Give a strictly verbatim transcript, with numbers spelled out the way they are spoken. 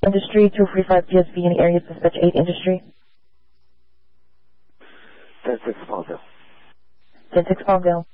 Industry two three five P S V in the area, dispatch eight Industry. ten six Palmdale. ten six Palmdale.